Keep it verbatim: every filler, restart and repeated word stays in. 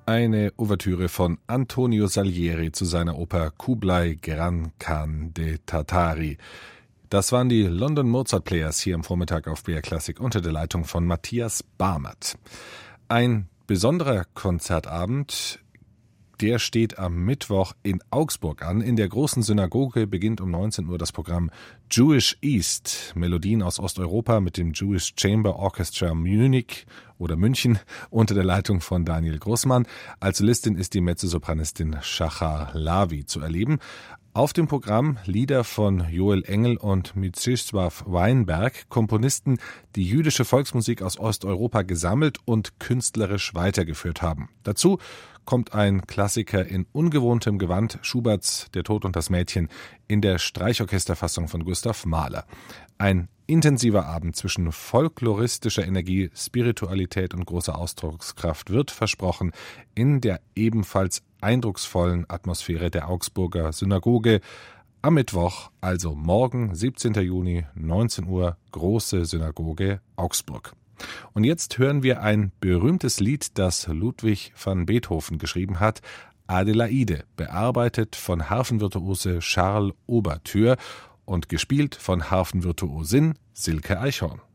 Eine Ouvertüre von Antonio Salieri zu seiner Oper Kublai Gran Khan de Tartari. Das waren die London Mozart Players hier am Vormittag auf B R Classic unter der Leitung von Matthias Barmert. Ein besonderer Konzertabend, der steht am Mittwoch in Augsburg an. In der großen Synagoge beginnt um neunzehn Uhr das Programm Jewish East. Melodien aus Osteuropa mit dem Jewish Chamber Orchestra Munich oder München unter der Leitung von Daniel Großmann. Als Solistin ist die Mezzosopranistin Shachar Lavi zu erleben. Auf dem Programm Lieder von Joel Engel und Mieczysław Weinberg, Komponisten, die jüdische Volksmusik aus Osteuropa gesammelt und künstlerisch weitergeführt haben. Dazu kommt ein Klassiker in ungewohntem Gewand, Schuberts Der Tod und das Mädchen, in der Streichorchesterfassung von Gustav Mahler. Ein intensiver Abend zwischen folkloristischer Energie, Spiritualität und großer Ausdruckskraft wird versprochen in der ebenfalls eindrucksvollen Atmosphäre der Augsburger Synagoge. Am Mittwoch, also morgen, siebzehnten Juni, neunzehn Uhr, Große Synagoge Augsburg. Und jetzt hören wir ein berühmtes Lied, das Ludwig van Beethoven geschrieben hat, Adelaide, bearbeitet von Harfenvirtuose Charles Oberthür und gespielt von Harfenvirtuosin Silke Eichhorn.